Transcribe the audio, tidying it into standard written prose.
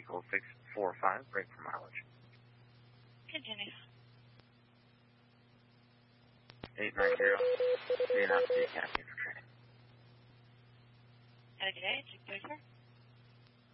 vehicle 645, brake for mileage. Continue. 890, you're not speaking, asking for training. Have a good day, 634.